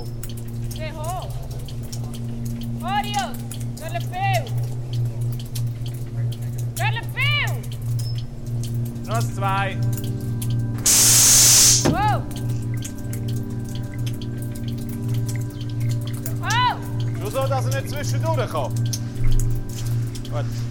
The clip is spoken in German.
noch. Geh hoch! Marius! Welchen viel! Welchen viel! Noch 2. Wow! Oh! Nur so, dass er nicht zwischendurch kommt. Gut.